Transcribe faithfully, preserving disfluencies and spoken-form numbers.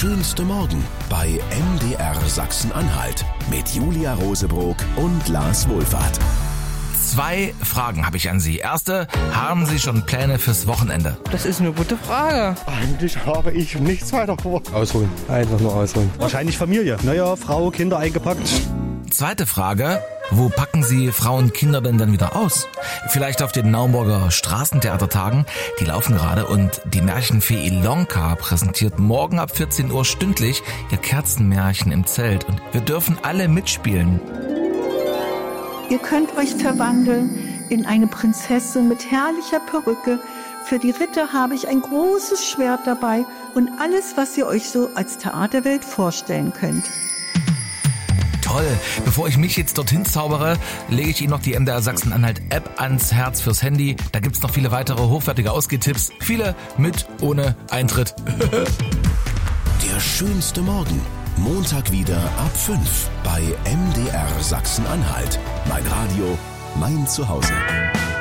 schönste Morgen bei M D R Sachsen-Anhalt mit Julia Rosebrock und Lars Wohlfahrt. Zwei Fragen habe ich an Sie. Erste, haben Sie schon Pläne fürs Wochenende? Das ist eine gute Frage. Eigentlich habe ich nichts weiter vor. Ausruhen. Einfach nur ausruhen. Wahrscheinlich Familie. Naja, Frau, Kinder eingepackt. Zweite Frage, wo packen Sie Frauen und Kinder denn dann wieder aus? Vielleicht auf den Naumburger Straßentheatertagen. Die laufen gerade und die Märchenfee Ilonka präsentiert morgen ab vierzehn Uhr stündlich ihr Kerzenmärchen im Zelt. Und wir dürfen alle mitspielen. Ihr könnt euch verwandeln in eine Prinzessin mit herrlicher Perücke. Für die Ritter habe ich ein großes Schwert dabei und alles, was ihr euch so als Theaterwelt vorstellen könnt. Toll. Bevor ich mich jetzt dorthin zaubere, lege ich Ihnen noch die M D R Sachsen-Anhalt-App ans Herz fürs Handy. Da gibt's noch viele weitere hochwertige Ausgehtipps. Viele mit, ohne Eintritt. Der schönste Morgen. Montag wieder ab fünf bei M D R Sachsen-Anhalt. Mein Radio, mein Zuhause.